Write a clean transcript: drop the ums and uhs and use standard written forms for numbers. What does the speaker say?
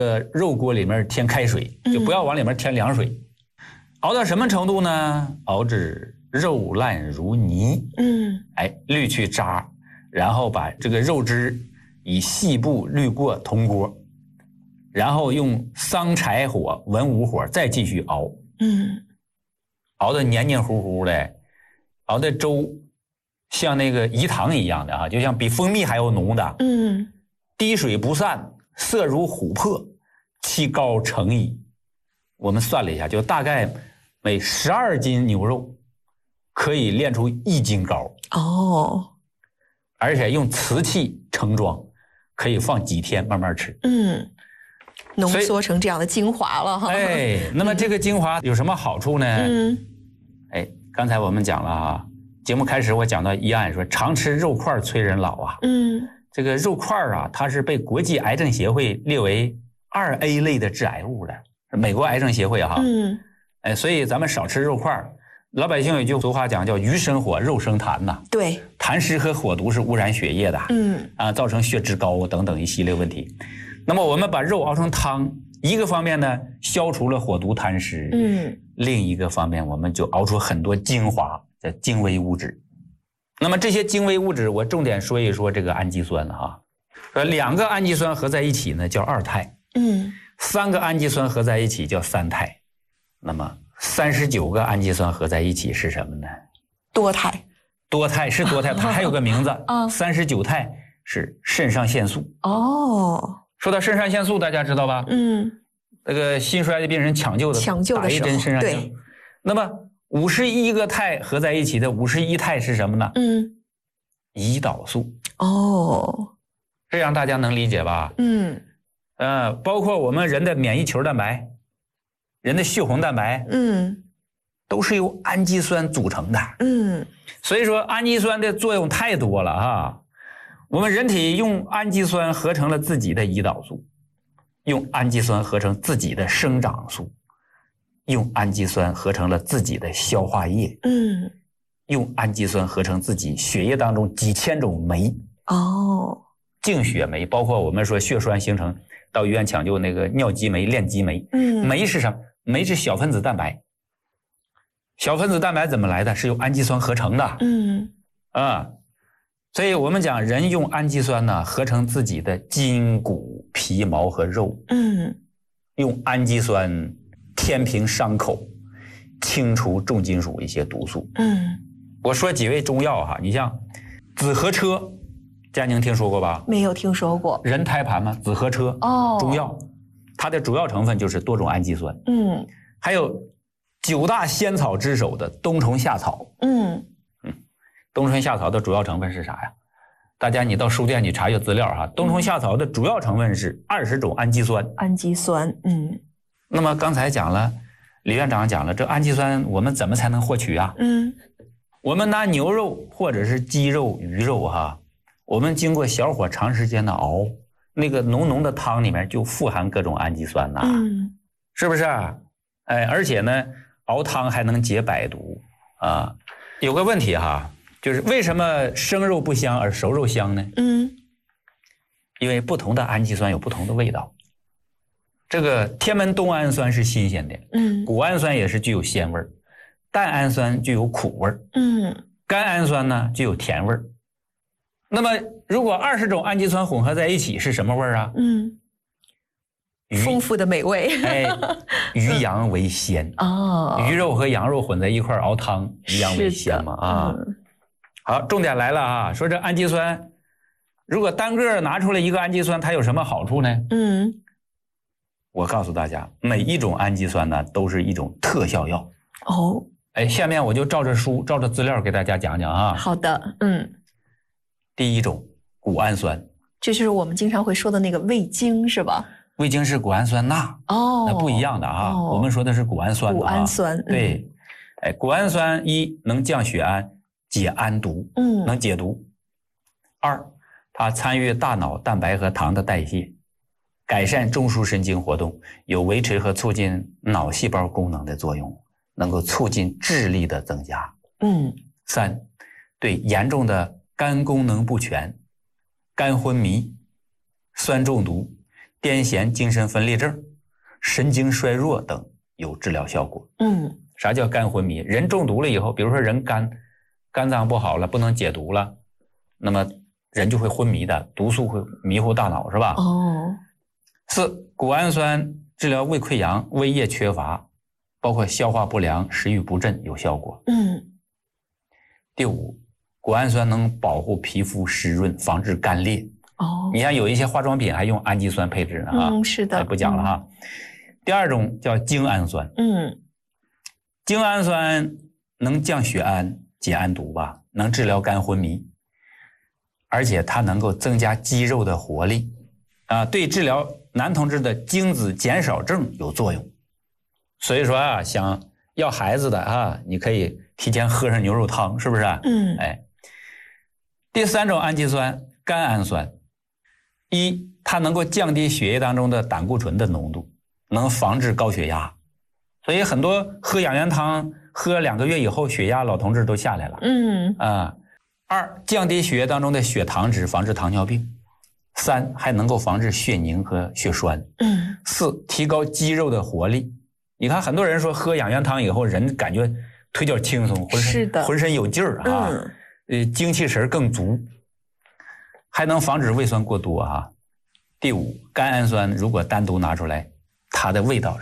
肉锅里面添开水，就不要往里面添凉水。熬到什么程度呢？熬至肉烂如泥，滤去渣，然后把这个肉汁以细布滤过铜锅，然后用桑柴火、文武火再继续熬，熬得黏黏糊糊的，熬的粥像那个饴糖一样的啊，就像比蜂蜜还要浓的，滴水不散，色如琥珀，其膏成矣。我们算了一下，就大概每12斤牛肉可以炼出1斤膏而且用瓷器盛装，可以放几天慢慢吃。 浓缩成这样的精华了哈。 那么这个精华有什么好处呢？刚才我们讲了啊，节目开始我讲到医案说常吃肉块催人老啊。这个肉块啊，它是被国际癌症协会列为2A 类的致癌物的，美国癌症协会哈。所以咱们少吃肉块。老百姓有句俗话讲叫鱼生火，肉生痰呐。 对， 痰湿和火毒是污染血液的，造成血脂高等等一系列问题。那么我们把肉熬成汤，一个方面呢消除了火毒痰湿，另一个方面我们就熬出很多精华的精微物质。那么这些精微物质，我重点说一说这个氨基酸哈。2个氨基酸合在一起呢叫2肽，3个氨基酸合在一起叫3肽。那么39个氨基酸合在一起是什么呢？ 多肽。 多肽是多肽，它还有个名字39肽是肾上腺素。说到肾上腺素，大家知道吧？那个心衰的病人抢救的打一针肾上腺素。那么51个肽合在一起的51肽是什么呢？胰岛素。这样大家能理解吧？包括我们人的免疫球蛋白、人的血红蛋白，都是由氨基酸组成的。所以说氨基酸的作用太多了啊。我们人体用氨基酸合成了自己的胰岛素，用氨基酸合成自己的生长素，用氨基酸合成了自己的消化液，用氨基酸合成自己血液当中几千种酶。净血酶，包括我们说血栓形成到医院抢救那个尿激酶、链激酶。酶是什么？酶是小分子蛋白。小分子蛋白怎么来的？是由氨基酸合成的。所以我们讲人用氨基酸呢合成自己的筋骨皮毛和肉，用氨基酸填平伤口，清除重金属一些毒素。我说几味中药哈，你像紫河车，佳宁听说过吧？没有听说过。人胎盘吗？紫河车中药，它的主要成分就是多种氨基酸。还有9大仙草之首的冬虫夏草。冬虫夏草的主要成分是啥呀？大家你到书店你查阅资料哈，冬虫夏草的主要成分是20种氨基酸。氨基酸，那么刚才讲了，李院长讲了，这氨基酸我们怎么才能获取啊？我们拿牛肉或者是鸡肉、鱼肉哈，我们经过小火长时间的熬，那个浓浓的汤里面就富含各种氨基酸呐，是不是？而且呢，熬汤还能解百毒啊。有个问题哈，就是为什么生肉不香而熟肉香呢？因为不同的氨基酸有不同的味道。这个天门冬氨酸是新鲜的，谷氨酸也是具有鲜味儿，蛋氨酸具有苦味儿，甘氨酸呢具有甜味儿。那么如果20种氨基酸混合在一起是什么味儿啊？丰富的美味。鱼羊为鲜。鱼肉和羊肉混在一块熬汤，鱼羊为鲜嘛。好，重点来了啊，说这氨基酸如果单个拿出来一个氨基酸它有什么好处呢？我告诉大家，每一种氨基酸呢都是一种特效药。下面我就照着书照着资料给大家讲讲啊。好的。第一种谷氨酸，这就是我们经常会说的那个味精是吧？味精是谷氨酸钠。那不一样的啊。我们说的是谷氨酸。谷氨酸。对。谷氨酸1能降血氨，解氨毒，能解毒。2，它参与大脑蛋白和糖的代谢，改善中枢神经活动，有维持和促进脑细胞功能的作用，能够促进智力的增加。3，对严重的肝功能不全、肝昏迷、酸中毒、 癫痫、精神分裂症、神经衰弱等有治疗效果。啥叫肝昏迷？人中毒了以后，比如说人肝脏不好了，不能解毒了，那么人就会昏迷的，毒素会迷糊大脑，是吧？4. 谷氨酸治疗胃溃疡、胃液缺乏，包括消化不良、食欲不振有效果。第5，谷氨酸能保护皮肤湿润，防治干裂。你看有一些化妆品还用氨基酸配置呢是的， 不讲了哈。第2种叫精氨酸。精氨酸能降血氨、解氨毒吧，能治疗肝昏迷，而且它能够增加肌肉的活力对治疗男同志的精子减少症有作用。所以说想要孩子的你可以提前喝上牛肉汤，是不是？第3种氨基酸甘氨酸，它能够降低血液当中的胆固醇的浓度，能防治高血压。所以很多喝养元汤喝2个月以后，血压老同志都下来了。2降低血液当中的血糖值，防治糖尿病。3还能够防治血凝和血栓。4提高肌肉的活力。你看很多人说喝养元汤以后人感觉腿脚轻松，浑身有劲儿精气神更足，还能防止胃酸过多第5，甘氨酸如果单独拿出来，它的味道